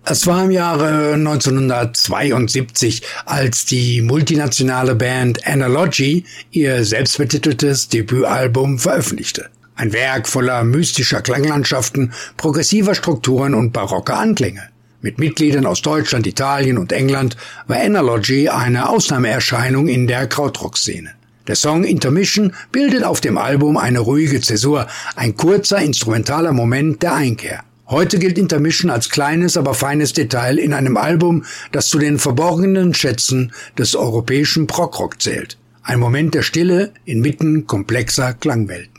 Es war im Jahre 1972, als die multinationale Band Analogy ihr selbstbetiteltes Debütalbum veröffentlichte. Ein Werk voller mystischer Klanglandschaften, progressiver Strukturen und barocker Anklänge. Mit Mitgliedern aus Deutschland, Italien und England war Analogy eine Ausnahmeerscheinung in der Krautrock-Szene. Der Song Intermission bildet auf dem Album eine ruhige Zäsur, ein kurzer instrumentaler Moment der Einkehr. Heute gilt Intermission als kleines, aber feines Detail in einem Album, das zu den verborgenen Schätzen des europäischen Prog-Rock zählt. Ein Moment der Stille inmitten komplexer Klangwelten.